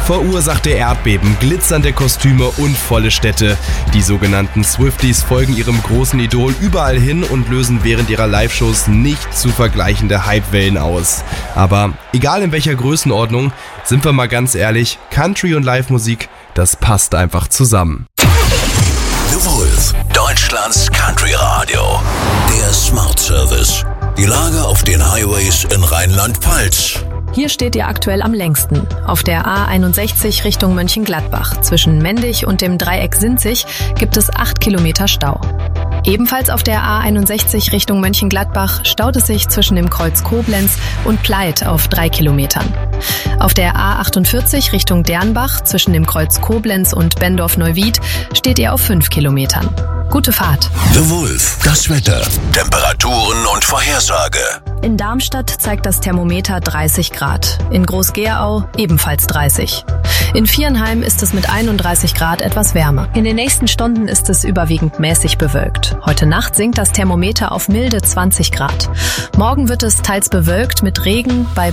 verursachte Erdbeben, glitzernde Kostüme und volle Städte. Die sogenannten Swifties folgen ihrem großen Idol überall hin und lösen während ihrer Live-Shows nicht zu vergleichende Hypewellen aus. Aber egal in welcher Größenordnung, sind wir mal ganz ehrlich, Country und Live-Musik, das passt einfach zusammen. The Wolf, Deutschlands Country Radio. Der Smart Service. Die Lage auf den Highways in Rheinland-Pfalz. Hier steht ihr aktuell am längsten. Auf der A61 Richtung Mönchengladbach. Zwischen Mendig und dem Dreieck Sinzig gibt es 8 Kilometer Stau. Ebenfalls auf der A61 Richtung Mönchengladbach staut es sich zwischen dem Kreuz Koblenz und Pleit auf 3 Kilometern. Auf der A48 Richtung Dernbach zwischen dem Kreuz Koblenz und Bendorf-Neuwied steht ihr auf 5 Kilometern. Gute Fahrt. The Wolf, das Wetter, Temperaturen und Vorhersage. In Darmstadt zeigt das Thermometer 30 Grad. In Groß-Gerau ebenfalls 30. In Viernheim ist es mit 31 Grad etwas wärmer. In den nächsten Stunden ist es überwiegend mäßig bewölkt. Heute Nacht sinkt das Thermometer auf milde 20 Grad. Morgen wird es teils bewölkt mit Regen bei